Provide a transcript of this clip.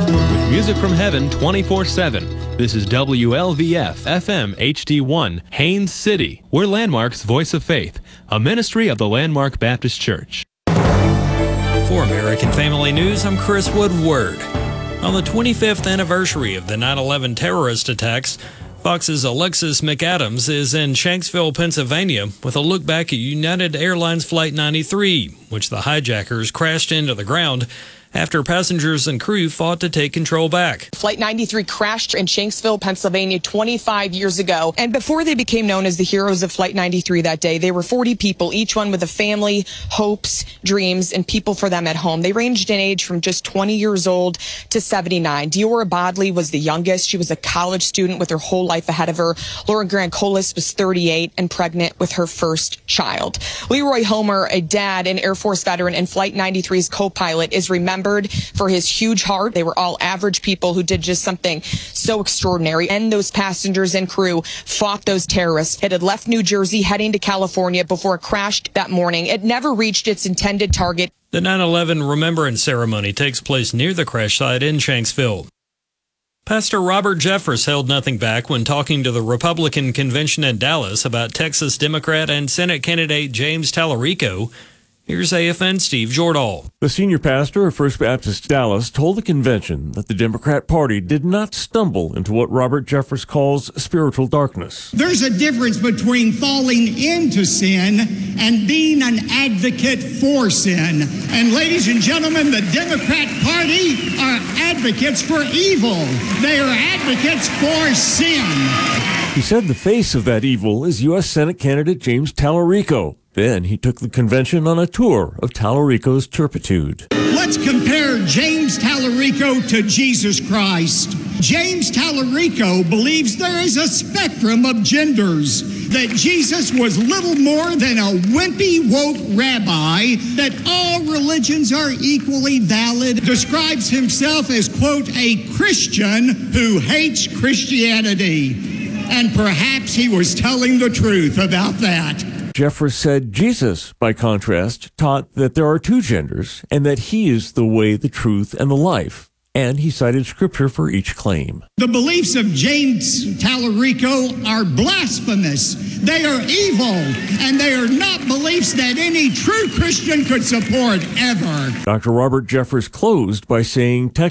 With music from heaven 24/7, this is WLVF FM HD1, Haines City. We're Landmark's Voice of Faith, a ministry of the Landmark Baptist Church. For American Family News, I'm Chris Woodward. On the 25th anniversary of the 9/11 terrorist attacks, Fox's Alexis McAdams is in Shanksville, Pennsylvania, with a look back at United Airlines Flight 93, which the hijackers crashed into the ground after passengers and crew fought to take control back. Flight 93 crashed in Shanksville, Pennsylvania 25 years ago. And before they became known as the heroes of Flight 93 that day, they were 40 people, each one with a family, hopes, dreams, and people for them at home. They ranged in age from just 20 years old to 79. Diora Bodley was the youngest. She was a college student with her whole life ahead of her. Laura Grancolis was 38 and pregnant with her first child. Leroy Homer, a dad, an Air Force veteran, and Flight 93's co-pilot, is remembered for his huge heart. They were all average people who did just something so extraordinary. And those passengers and crew fought those terrorists. It had left New Jersey heading to California before it crashed that morning. It never reached its intended target. The 9/11 Remembrance Ceremony takes place near the crash site in Shanksville. Pastor Robert Jeffress held nothing back when talking to the Republican convention in Dallas about Texas Democrat and Senate candidate James Tallarico. Here's AFN's Steve Jordahl. The senior pastor of First Baptist Dallas told the convention that the Democrat Party did not stumble into what Robert Jeffress calls spiritual darkness. There's a difference between falling into sin and being an advocate for sin. And ladies and gentlemen, the Democrat Party are advocates for evil. They are advocates for sin. He said the face of that evil is U.S. Senate candidate James Tallarico. Then he took the convention on a tour of Tallarico's turpitude. Let's compare James Tallarico to Jesus Christ. James Tallarico believes there is a spectrum of genders, that Jesus was little more than a wimpy woke rabbi, that all religions are equally valid, describes himself as, quote, a Christian who hates Christianity. And perhaps he was telling the truth about that. Jeffress said Jesus, by contrast, taught that there are two genders and that he is the way, the truth, and the life. And he cited scripture for each claim. The beliefs of James Tallarico are blasphemous. They are evil, and they are not beliefs that any true Christian could support ever. Dr. Robert Jeffress closed by saying